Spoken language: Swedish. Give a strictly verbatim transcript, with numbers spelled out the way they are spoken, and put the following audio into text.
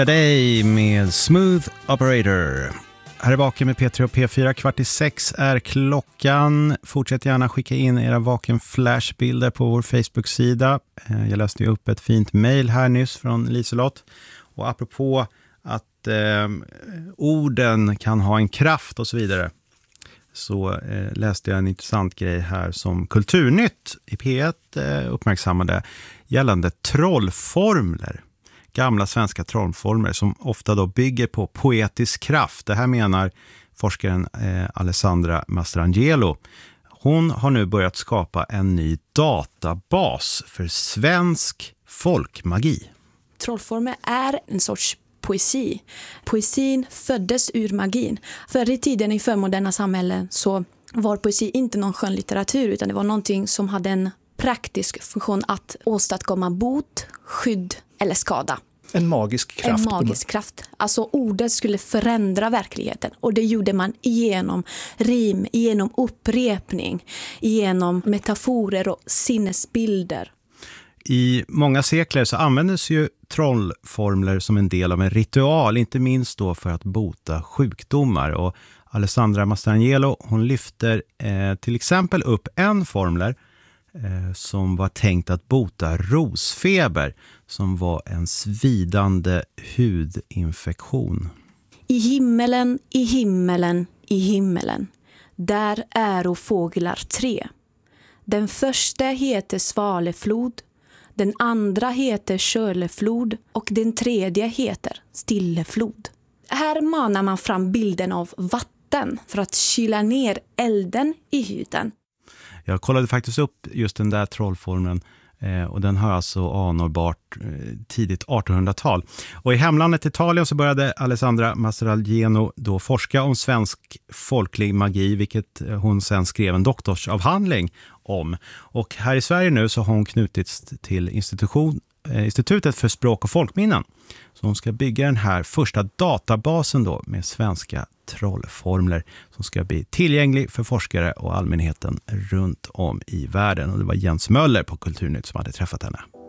Dig med Smooth Operator. Här är Vaken med P tre och P fyra. Kvart i sex är klockan. Fortsätt gärna skicka in era Vaken flashbilder på vår Facebook-sida. Jag läste ju upp ett fint mejl här nyss från Liselott. Och apropå att eh, orden kan ha en kraft och så vidare, så eh, läste jag en intressant grej här som Kulturnytt i P ett eh, uppmärksammade gällande trollformler. Gamla svenska trollformler som ofta då bygger på poetisk kraft. Det här menar forskaren eh, Alessandra Mastrangelo. Hon har nu börjat skapa en ny databas för svensk folkmagi. Trollformler är en sorts poesi. Poesin föddes ur magin. Förr i tiden i förmoderna samhällen så var poesi inte någon skönlitteratur, utan det var någonting som hade en praktisk funktion att åstadkomma bot, skydd eller skada. En magisk kraft. En magisk kraft. Alltså ordet skulle förändra verkligheten. Och det gjorde man genom rim, genom upprepning, genom metaforer och sinnesbilder. I många sekler så användes ju trollformler som en del av en ritual, inte minst då för att bota sjukdomar. Och Alessandra Mastrangelo, hon lyfter eh, till exempel upp en formler eh, som var tänkt att bota rosfeber, som var en svidande hudinfektion. I himmelen, i himmelen, i himmelen, där är fåglar tre. Den första heter Svaleflod, den andra heter Köleflod och den tredje heter Stilleflod. Här manar man fram bilden av vatten för att kyla ner elden i huden. Jag kollade faktiskt upp just den där trollformen eh, och den har alltså anordbart eh, tidigt artonhundratal. Och i hemlandet Italien så började Alessandra Mastrangelo då forska om svensk folklig magi, vilket hon sen skrev en doktorsavhandling om. Och här i Sverige nu så har hon knutits till institution, eh, Institutet för språk och folkminnen. Så hon ska bygga den här första databasen då med svenska trollformler som ska bli tillgänglig för forskare och allmänheten runt om i världen. Och det var Jens Möller på Kulturnytt som hade träffat henne.